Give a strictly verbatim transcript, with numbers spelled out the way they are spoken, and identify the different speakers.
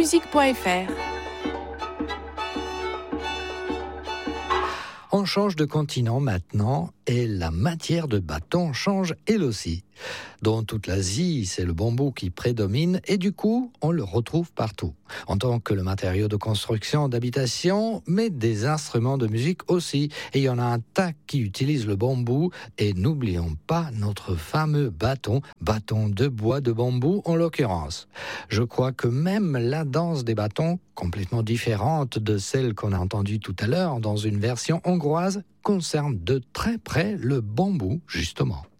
Speaker 1: musique point f r.
Speaker 2: On change de continent maintenant et la matière de bâton change elle aussi. Dans toute l'Asie, c'est le bambou qui prédomine et du coup, on le retrouve partout. En tant que le matériau de construction d'habitation, mais des instruments de musique aussi. Et il y en a un tas qui utilisent le bambou et n'oublions pas notre fameux bâton, bâton de bois de bambou en l'occurrence. Je crois que même la danse des bâtons, complètement différente de celle qu'on a entendue tout à l'heure dans une version hongroise, concerne de très près le bambou justement.